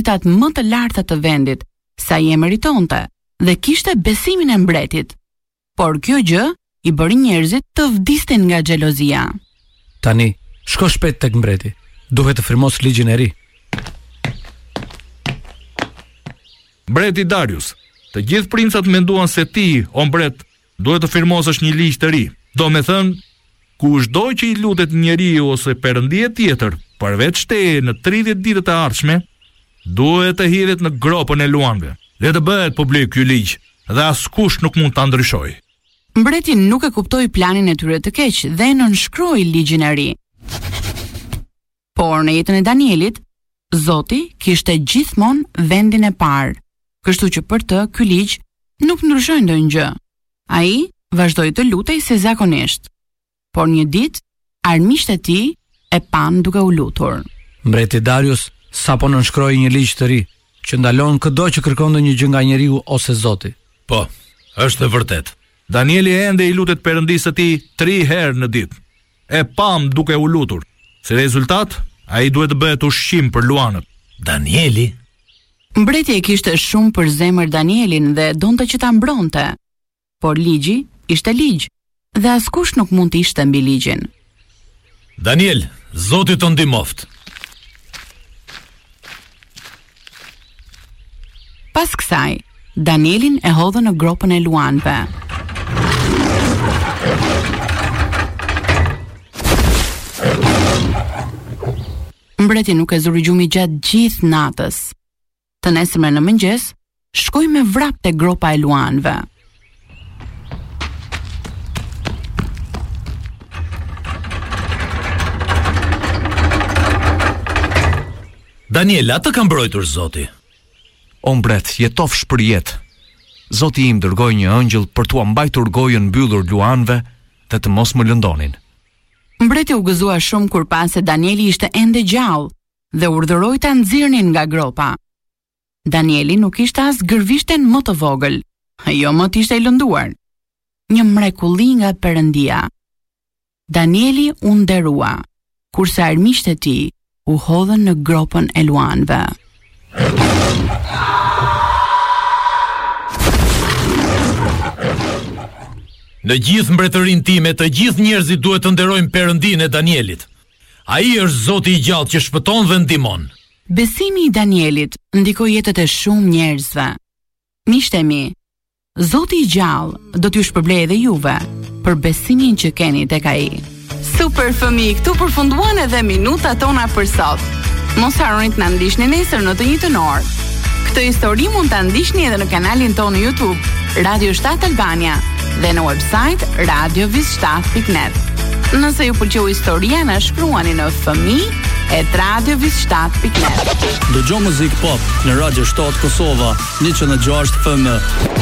pozitat më të larta të vendit, sa i e meritonte dhe kishte besimin e mbretit. Por kjo gjë i bëri njerëzit të vdisnin nga xhelozia. Tani, shko shpejt tek mbreti. Duhet të firmos ligjin e ri. Mbreti Darius, të gjithë princat menduan se ti, o mbret, duhet të firmosësh një ligj të ri. Do me thënë, kushdo që i lutet njeriu ose perëndie tjetër, përveç shteje në 30 ditët e ardhshme, duhet të hidhet në gropën e luanëve. Dhe të bëhet publik ky ligj, dhe askush nuk mund ta ndryshojë. Mbreti nuk e kuptoi planin e tyre të keq dhe nënshkroi ligjin e ri. Por në jetën e Danielit, Zoti kishte gjithmonë vendin e parë, kështu që për të ky ligj nuk ndryshoi ndonjë gjë. Ai vazhdoi të lutej si zakonisht. Por një ditë, armiqtë e tij e pan duke u lutur. Mbreti Darius sapo nënshkroi një ligj të ri, që ndalon çdo që kërkonte një gjë nga njeriu ose Zoti. Po, është e vërtet. Danieli ende i lutet perëndisë së tij 3 herë në ditë. E pam duke u lutur. Si rezultat, ai duhet të bëhet ushqim për luanët. Danieli? Mbreti e kishte shumë për zemër Danielin dhe donte që ta mbronte. Por ligji ishte ligj, dhe askush nuk mund të ishte mbi ligjin. Daniel, Zoti të ndihmoft. Pas kësaj, Danielin e hodhë në gropën e luanëve. Mbreti nuk e zuri gjumi gjatë gjithë natës. Të nesërmen në mëngjes, shkoi me vrap te gropa e luanëve. Daniel, atë ka mbrojtur Zoti. O mbret, jetofsh për jetë. Zoti im dërgoi një ëngjëll për t'u mbajtur gojën mbyllur luanëve dhe të mos më lëndonin. Mbreti u gëzua shumë kur pa se Danieli ishte ende gjallë dhe urdhëroi ta nxirrnin nga gropa. Danieli nuk ishte as gërvishten më të vogël, jo më t'ishte i lënduar. Një mrekulli nga Perëndia. Danieli u nderua, kurse armiqtë e tij u hodhën në gropën e luanëve. Në gjithë mbretërinë time, të gjithë njerëzit duhet të nderojnë Perëndinë e Danielit. Ai është Zoti i gjallë që shpëton dhe ndihmon. Besimi i Danielit ndikoi jetët e shumë njerëzve. Miqtë e mi, Zoti i gjallë do t'ju shpërblejë edhe juve për besimin që keni tek ai. Super fëmijë, këtu përfunduan edhe minutat tona për sot. Mos harroni të na ndiqni nesër në të njëjtën orë. Këtë histori mund ta ndiqni edhe në kanalin tonë në YouTube, Radio 7 Albania, dhe në website radiovis7.net. Nëse ju pëlqeu historia, na shkruani në fëmijë@radiovis7.net. Dëgjoj muzikë pop në Radio 7 Kosova, 106 FM.